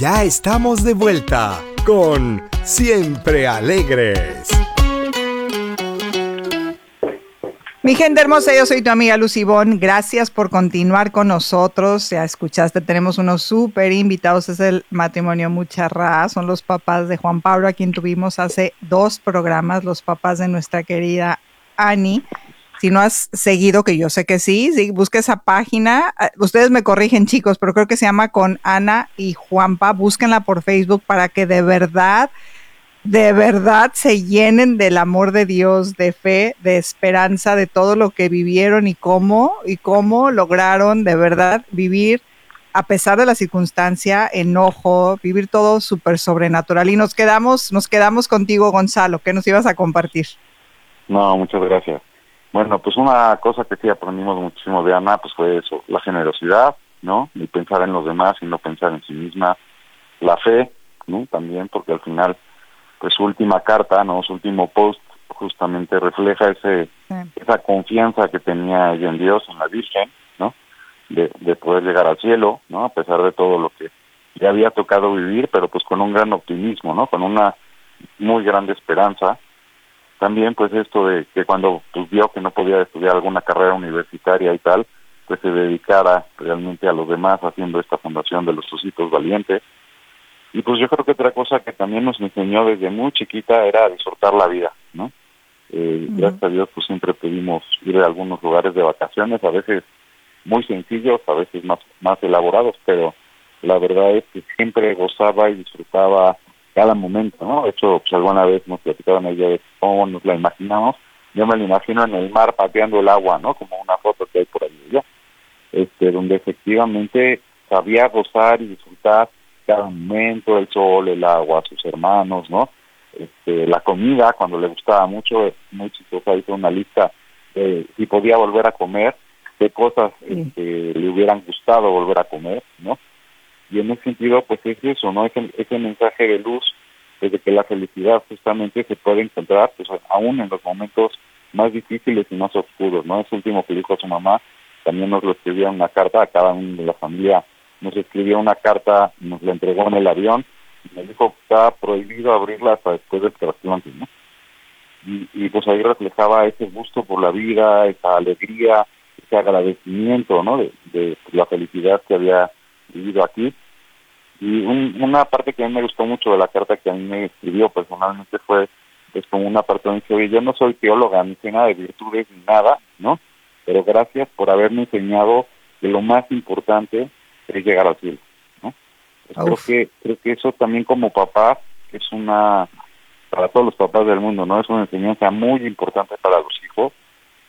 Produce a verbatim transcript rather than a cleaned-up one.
Ya estamos de vuelta con Siempre Alegres. Mi gente hermosa, yo soy tu amiga Lucy Bon. Gracias por continuar con nosotros. Ya escuchaste, tenemos unos súper invitados. Es el matrimonio Mucharrá. Son los papás de Juan Pablo, a quien tuvimos hace dos programas, los papás de nuestra querida Ani. Si no has seguido, que yo sé que sí, sí, busca esa página. Ustedes me corrigen, chicos, pero creo que se llama Con Ana y Juanpa. Búsquenla por Facebook para que de verdad... de verdad se llenen del amor de Dios, de fe, de esperanza, de todo lo que vivieron y cómo, y cómo lograron de verdad vivir a pesar de la circunstancia, enojo, vivir todo súper sobrenatural. Y nos quedamos, nos quedamos contigo, Gonzalo, ¿qué nos ibas a compartir? No, muchas gracias. Bueno, pues una cosa que sí aprendimos muchísimo de Ana, pues fue eso, la generosidad, ¿no? Y pensar en los demás y no pensar en sí misma. La fe, ¿no? También, porque al final pues su última carta, ¿no? Su último post justamente refleja ese sí. esa confianza que tenía ella en Dios, en la Virgen, ¿no? De, de poder llegar al cielo, ¿no? A pesar de todo lo que le había tocado vivir, pero pues con un gran optimismo, ¿no? Con una muy grande esperanza. También pues esto de que cuando pues, vio que no podía estudiar alguna carrera universitaria y tal, pues se dedicara realmente a los demás haciendo esta fundación de los Ositos Valientes. Y pues yo creo que otra cosa que también nos enseñó desde muy chiquita era disfrutar la vida, ¿no? Eh, uh-huh. Gracias a Dios pues siempre pudimos ir a algunos lugares de vacaciones, a veces muy sencillos, a veces más, más elaborados, pero la verdad es que siempre gozaba y disfrutaba cada momento, ¿no? De hecho, pues alguna vez nos platicaban ella de cómo nos la imaginamos. Yo me la imagino en el mar pateando el agua, ¿no? Como una foto que hay por ahí, ¿ya? Este, donde efectivamente sabía gozar y disfrutar cada momento, el sol, el agua, sus hermanos, ¿no? Este, la comida, cuando le gustaba mucho, muy chistosa, hizo una lista de si podía volver a comer, de cosas este, le hubieran gustado volver a comer, ¿no? Y en ese sentido, pues es eso, ¿no? Ese, ese mensaje de luz, desde que la felicidad justamente se puede encontrar, pues aún en los momentos más difíciles y más oscuros, ¿no? Ese último que dijo a su mamá, también nos lo escribía en una carta a cada uno de la familia. Nos escribió una carta, nos la entregó en el avión, y me dijo que está prohibido abrirla hasta después del trasplante, ¿no? Y, y pues ahí reflejaba ese gusto por la vida, esa alegría, ese agradecimiento, ¿no? De, de la felicidad que había vivido aquí. Y un, una parte que a mí me gustó mucho de la carta que a mí me escribió personalmente fue, pues como una parte donde dice, oye, yo no soy teóloga, ni sé nada de virtudes, ni nada, ¿no? Pero gracias por haberme enseñado que lo más importante es llegar al cielo, ¿no? Pues creo que creo que eso también como papá es una, para todos los papás del mundo, ¿no? Es una enseñanza muy importante para los